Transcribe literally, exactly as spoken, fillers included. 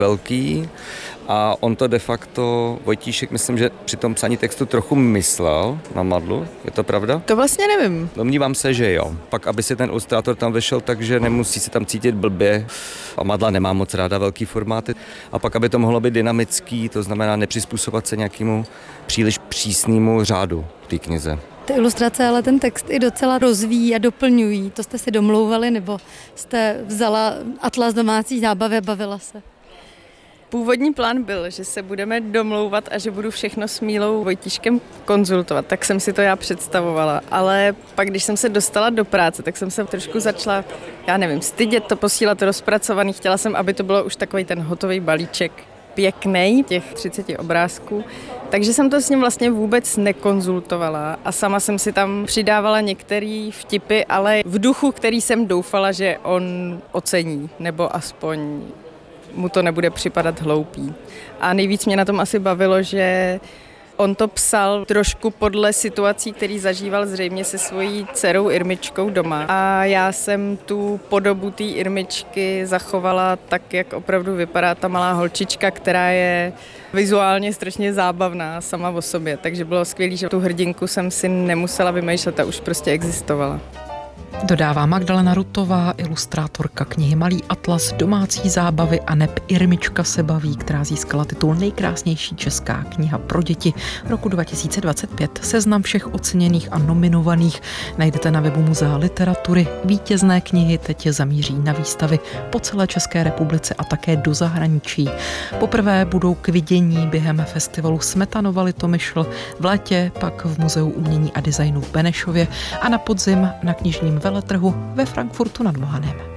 velký a on to de facto, Vojtíšek, myslím, že při tom psaní textu trochu myslel na Madlu. Je to pravda? To vlastně nevím. Domnívám se, že jo. Pak, aby si ten ilustrátor tam vešel, takže nemusí se tam cítit blbě. A Madla nemá moc ráda velký formáty. A pak, aby to mohlo být dynamický, to znamená nepřizpůsobovat se nějakému příliš přísnému řádu v té knize. Ty ilustrace, ale ten text i docela rozvíjí a doplňují. To jste si domlouvali, nebo jste vzala atlas domácí zábavy a bavila se? Původní plán byl, že se budeme domlouvat a že budu všechno s Mílou Vojtíškem konzultovat, tak jsem si to já představovala. Ale pak, když jsem se dostala do práce, tak jsem se trošku začala, já nevím, stydět to, posílat rozpracovaný. Chtěla jsem, aby to bylo už takový ten hotový balíček, pěkný, těch třicet obrázků. Takže jsem to s ním vlastně vůbec nekonzultovala a sama jsem si tam přidávala některé vtipy, ale v duchu, který jsem doufala, že on ocení, nebo aspoň mu to nebude připadat hloupý. A nejvíc mě na tom asi bavilo, že on to psal trošku podle situací, který zažíval zřejmě se svojí dcerou Irmičkou doma. A já jsem tu podobu té Irmičky zachovala tak, jak opravdu vypadá ta malá holčička, která je vizuálně strašně zábavná sama o sobě. Takže bylo skvělé, že tu hrdinku jsem si nemusela vymýšlet a už prostě existovala. Dodává Magdalena Rutová, ilustrátorka knihy Malý atlas domácí zábavy a neb Irmička se baví, která získala titul Nejkrásnější česká kniha pro děti roku dva tisíce dvacet pět. Seznam všech oceněných a nominovaných najdete na webu Muzea literatury. Vítězné knihy teď zamíří na výstavy po celé České republice a také do zahraničí. Poprvé budou k vidění během festivalu Smetanova Litomyšl, v létě pak v Muzeu umění a designu v Benešově a na podzim na knižním veletrhu ve Frankfurtu nad Mohanem.